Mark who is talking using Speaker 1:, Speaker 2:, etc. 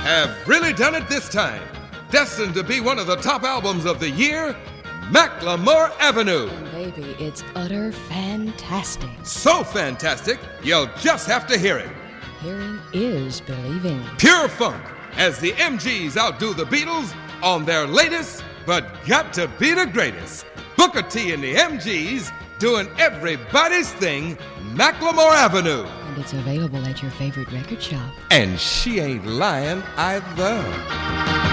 Speaker 1: have really done it this time. Destined to be one of the top albums of the year, Macklemore Avenue.
Speaker 2: And baby, it's utter fantastic.
Speaker 1: So fantastic, you'll just have to hear it.
Speaker 2: Hearing is believing.
Speaker 1: Pure funk, as the MGs outdo the Beatles on their latest, but got to be the greatest. Booker T and the MGs doing everybody's thing, Macklemore Avenue.
Speaker 2: And it's available at your favorite record shop.
Speaker 1: And she ain't lying either.